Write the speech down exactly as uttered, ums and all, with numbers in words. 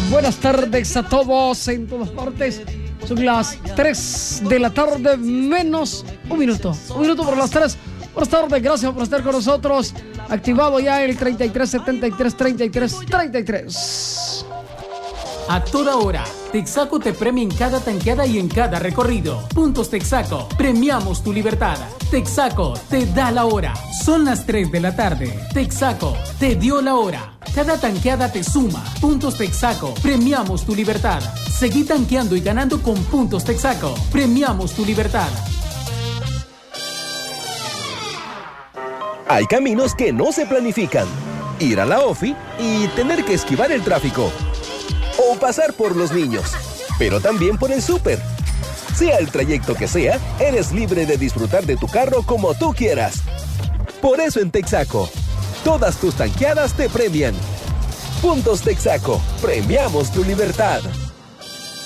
Buenas tardes a todos en todas partes. Son las tres de la tarde menos un minuto. Un minuto por las tres. Buenas tardes, gracias por estar con nosotros. Activado ya el treinta y tres setenta y tres treinta y tres treinta y tres. A toda hora, Texaco te premia en cada tanqueada y en cada recorrido. Puntos Texaco, premiamos tu libertad. Texaco te da la hora. Son las tres de la tarde. Texaco te dio la hora. Cada tanqueada te suma. Puntos Texaco, premiamos tu libertad. Seguí tanqueando y ganando con Puntos Texaco. Premiamos tu libertad. Hay caminos que no se planifican. Ir a la OFI y tener que esquivar el tráfico. O pasar por los niños, pero también por el súper. Sea el trayecto que sea, eres libre de disfrutar de tu carro como tú quieras. Por eso en Texaco, todas tus tanqueadas te premian. Puntos Texaco, premiamos tu libertad.